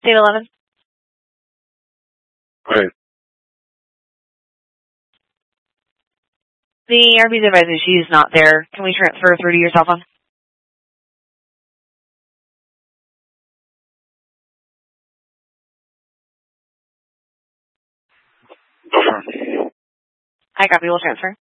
Save 11. Right. The RB's advising she's not there. Can we transfer through to your cell phone? Go for it. I copy. We'll transfer.